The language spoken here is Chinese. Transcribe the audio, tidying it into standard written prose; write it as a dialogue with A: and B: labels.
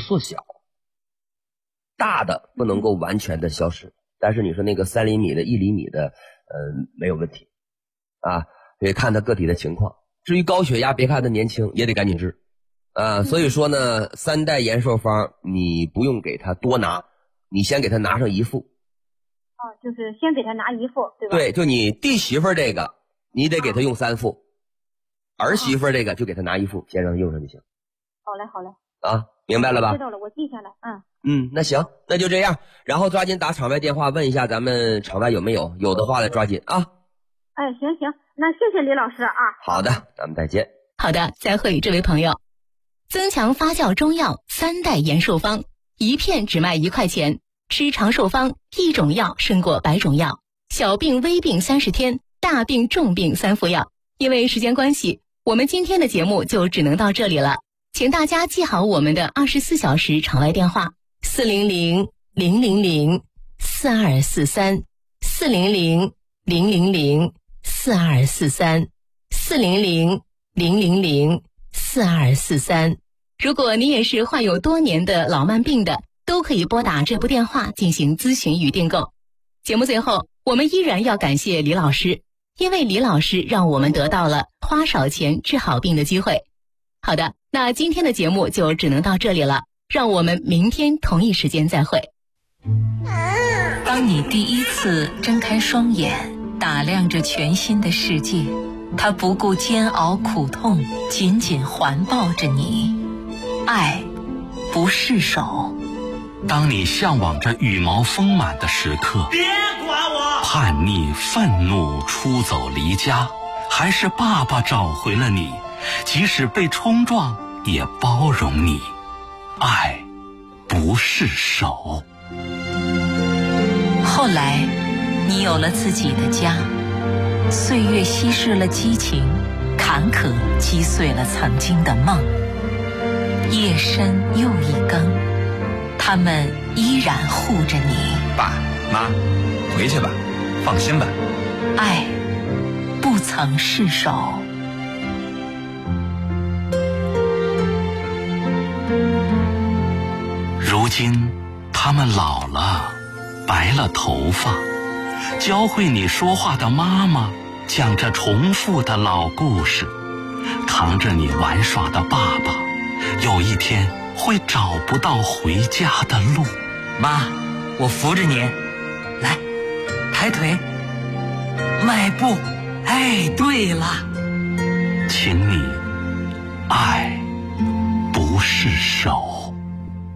A: 缩小，大的不能够完全的消失，但是你说那个3厘米的、1厘米的，没有问题啊，得看他个体的情况。至于高血压，别看他年轻，也得赶紧治啊。所以说呢，3代延寿方你不用给他多拿，你先给他拿上一副。
B: 就是先给他拿一副，对吧？
A: 对，就你弟媳妇这个，你得给他用3副，儿媳妇这个就给他拿一副，先让他用上就行。
B: 好嘞，好嘞。
A: 啊，明白了吧？
B: 知道了，我记下来。
A: 那行，那就这样，然后抓紧打场外电话问一下咱们场外有没有，有的话呢抓紧啊。
B: 行，那谢谢李老师啊。
A: 好的，咱们再见。
C: 好的，再会，这位朋友。增强发酵中药3代延寿方，一片只卖1块钱，吃长寿方，一种药胜过100种药，小病微病30天，大病重病3副药。因为时间关系，我们今天的节目就只能到这里了，请大家记好我们的24小时场外电话400-000-4243 400-000-4243 400-000-4243。如果你也是患有多年的老慢病的，都可以拨打这部电话进行咨询与订购。节目最后，我们依然要感谢李老师，因为李老师让我们得到了花少钱治好病的机会。好的，那今天的节目就只能到这里了，让我们明天同一时间再会。
D: 当你第一次睁开双眼，打量着全新的世界，它不顾煎熬苦痛，紧紧环抱着你。爱不释手。
E: 当你向往着羽毛丰满的时刻，
F: 别管我！
E: 叛逆、愤怒、出走离家，还是爸爸找回了你，即使被冲撞，也包容你。爱不释手。
D: 后来，你有了自己的家，岁月稀释了激情，坎坷击碎了曾经的梦。夜深又一更，他们依然护着你。
G: 爸妈，回去吧，放心吧。
D: 爱不曾释手。
E: 如今他们老了，白了头发，教会你说话的妈妈讲着重复的老故事，扛着你玩耍的爸爸，有一天会找不到回家的路。
F: 妈，我扶着你，来，抬腿，迈步。哎，对了，
E: 请你爱不释手。